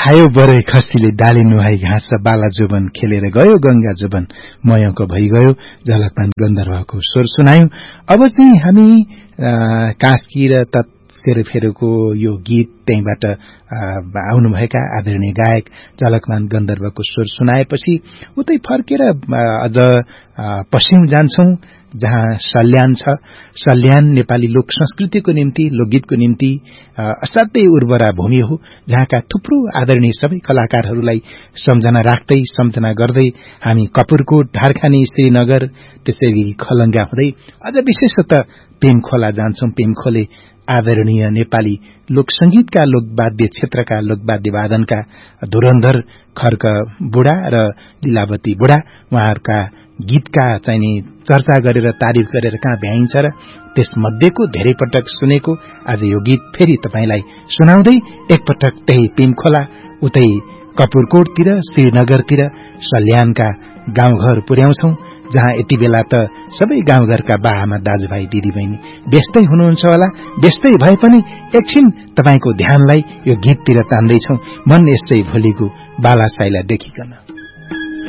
खायो बरै खसीले डाली नुहाई घाँस बाला जोबन खेलेर गयो गंगा जोबन मयको भइगयो झलकमान गन्धर्वको स्वर सुनायौं। अब चाहिँ हामी कास्की र सेरोफेरोको यो गीत त्यहीबाट आउनुभएका आदरणीय गायक झलकमान गन्धर्वको स्वर सुनाएपछि उतै फर्केर अझ पश्चिम जान्छौं जहाँ सल्यान छ। सल्यान नेपाली लोक संस्कृतिको निम्ति लोकगीतको निम्ति असाध्यै उर्वरा भूमि हो, जहाँका थुप्रो आदरणीय सबै कलाकारहरूलाई सम्झना राख्दै सम्झना गर्दै हामी कपुरकोट, ढारखानी, श्रीनगर, त्यसैगरी खलंगा हुँदै अझ विशेषतः पेमखोला जान्छौं। पेमखोले आदरणीय नेपाली लोक संगीतका लोकवाद्य क्षेत्रका लोकवाद्य वादनका धुरन्धर खर्क बुढा र लीलावती बुढा उहाँहरूका गीतका चाहिने चर्चा गरेर तारिफ गरेर कहाँ भ्याइन्छ र त्यसमध्येको धेरै पटक सुनेको आज यो गीत फेरि तपाईलाई सुनाउँदै एकपटक त्यही पेमखोला उतै कपुरकोटतिर श्रीनगरतिर सल्यानका गाउँघर पुर्याउँछौं, जहाँ यति बेला त सबै गाउँघरका बाआमा दाजुभाइ दिदीबहिनी व्यस्तै हुनुहुन्छ होला। व्यस्तै भए पनि एकछिन तपाईको ध्यानलाई यो गीततिर तान्दैछौं, मन यसै भोलिको बालासाईलाई देखिकन।